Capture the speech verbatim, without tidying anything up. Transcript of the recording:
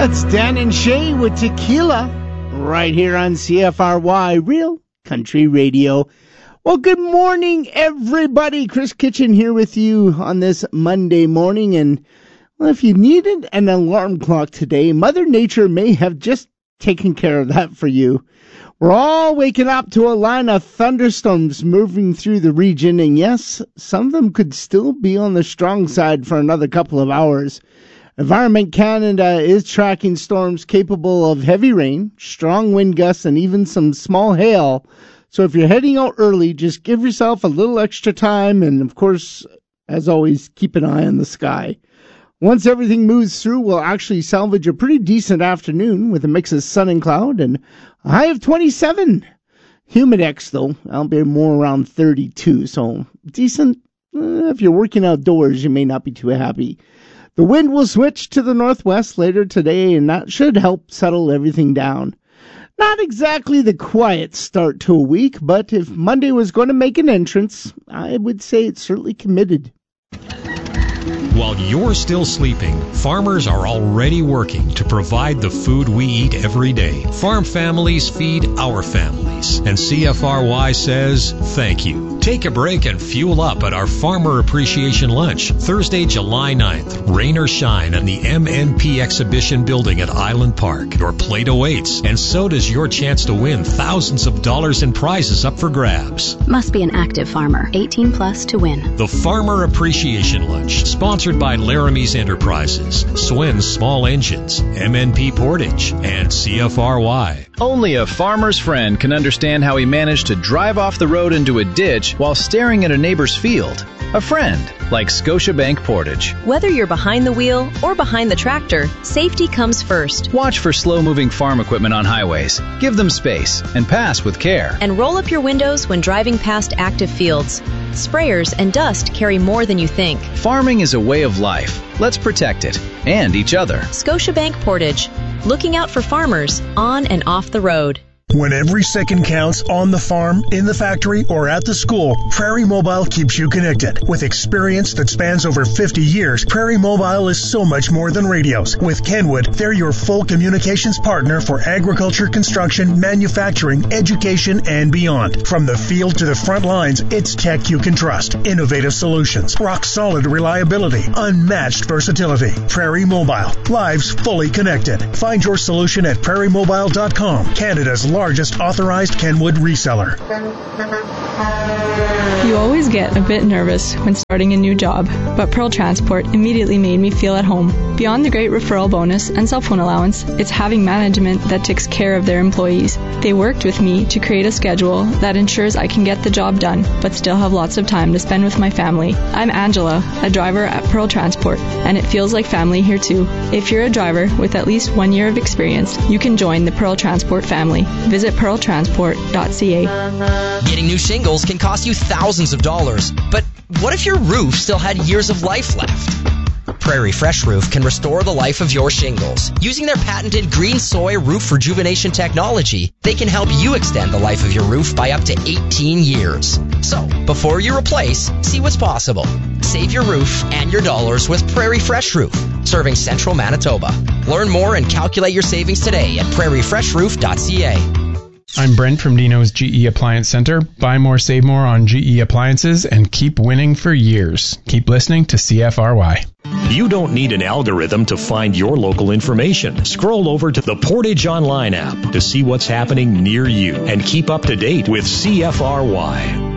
That's Dan and Shay with Tequila right here on C F R Y, Real Country Radio. Well, good morning, everybody. Chris Kitchen here with you on this Monday morning. And well, if you needed an alarm clock today, Mother Nature may have just taken care of that for you. We're all waking up to a line of thunderstorms moving through the region. And yes, some of them could still be on the strong side for another couple of hours. Environment Canada is tracking storms capable of heavy rain, strong wind gusts, and even some small hail. So if you're heading out early, just give yourself a little extra time. And of course, as always, keep an eye on the sky. Once everything moves through, we'll actually salvage a pretty decent afternoon with a mix of sun and cloud and a high of twenty-seven. Humidex, though, I'll be more around thirty-two. So decent. Uh, if you're working outdoors, you may not be too happy. The wind will switch to the northwest later today, and that should help settle everything down. Not exactly the quiet start to a week, but if Monday was going to make an entrance, I would say it's certainly committed. While you're still sleeping, farmers are already working to provide the food we eat every day. Farm families feed our families, and C F R Y says thank you. Take a break and fuel up at our Farmer Appreciation Lunch, Thursday, July ninth. Rain or shine in the M N P Exhibition Building at Island Park. Your plate awaits, and so does your chance to win thousands of dollars in prizes up for grabs. Must be an active farmer, eighteen plus to win. The Farmer Appreciation Lunch, sponsored by Laramie's Enterprises, Swin's Small Engines, M N P Portage, and C F R Y. Only a farmer's friend can understand how he managed to drive off the road into a ditch while staring at a neighbor's field. A friend like Scotiabank Portage. Whether you're behind the wheel or behind the tractor, safety comes first. Watch for slow-moving farm equipment on highways. Give them space and pass with care. And roll up your windows when driving past active fields. Sprayers and dust carry more than you think. Farming is a way of life. Let's protect it and each other. Scotiabank Portage. Looking out for farmers on and off the road. When every second counts on the farm, in the factory, or at the school, Prairie Mobile keeps you connected. With experience that spans over fifty years, Prairie Mobile is so much more than radios. With Kenwood, they're your full communications partner for agriculture, construction, manufacturing, education, and beyond. From the field to the front lines, it's tech you can trust. Innovative solutions, rock-solid reliability, unmatched versatility. Prairie Mobile, lives fully connected. Find your solution at prairie mobile dot com, Canada's largest largest authorized Kenwood reseller. You always get a bit nervous when starting a new job, but Pearl Transport immediately made me feel at home. Beyond the great referral bonus and cell phone allowance, it's having management that takes care of their employees. They worked with me to create a schedule that ensures I can get the job done, but still have lots of time to spend with my family. I'm Angela, a driver at Pearl Transport, and it feels like family here too. If you're a driver with at least one year of experience, you can join the Pearl Transport family. Visit pearl transport dot c a. Getting new shingles can cost you thousands of dollars, but what if your roof still had years of life left? Prairie Fresh Roof can restore the life of your shingles. Using their patented green soy roof rejuvenation technology, they can help you extend the life of your roof by up to eighteen years. So, before you replace, see what's possible. Save your roof and your dollars with Prairie Fresh Roof, serving central Manitoba. Learn more and calculate your savings today at prairie fresh roof dot c a. I'm Brent from Dino's G E Appliance Center. Buy more, save more on G E appliances and keep winning for years. Keep listening to C F R Y. You don't need an algorithm to find your local information. Scroll over to the Portage Online app to see what's happening near you and keep up to date with C F R Y.